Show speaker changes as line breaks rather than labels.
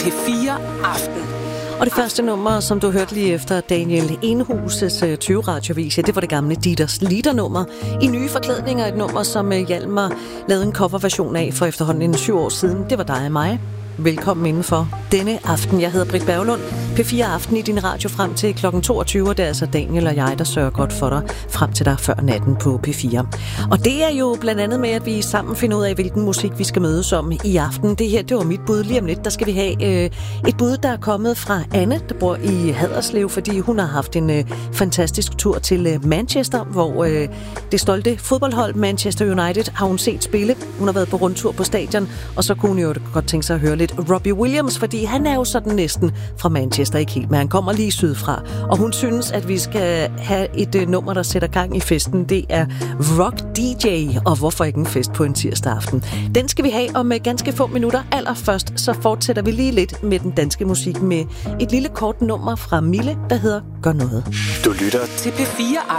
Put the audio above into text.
P4 Aften.
Og det første nummer, som du hørte lige efter Daniel Enhuses 20 radiovis, det var det gamle Dieters Lieder-nummer. I nye forklædninger, et nummer, som Hjalmar lavede en coverversion af for efterhånden 7 år siden. Det var dig og mig. Velkommen indenfor denne aften. Jeg hedder Britt Berglund. P4 Aften i din radio frem til kl. 22, og det er altså Daniel og jeg, der sørger godt for dig frem til dig før natten på P4. Og det er jo blandt andet med, at vi sammen finder ud af, hvilken musik vi skal mødes om i aften. Det her, det var mit bud. Lige om lidt, der skal vi have et bud, der er kommet fra Anne, der bor i Haderslev, fordi hun har haft en fantastisk tur til Manchester, hvor det stolte fodboldhold Manchester United har hun set spille. Hun har været på rundtur på stadion, og så kunne hun jo godt tænke sig at høre lidt Robbie Williams, fordi han er jo sådan næsten fra Manchester, ikke helt, men han kommer lige sydfra. Og hun synes, at vi skal have et nummer, der sætter gang i festen. Det er Rock DJ, og hvorfor ikke en fest på en tirsdag aften? Den skal vi have om ganske få minutter. Allerførst så fortsætter vi lige lidt med den danske musik med et lille kort nummer fra Mille, der hedder Gør Noget.
Du lytter til P4 Aften.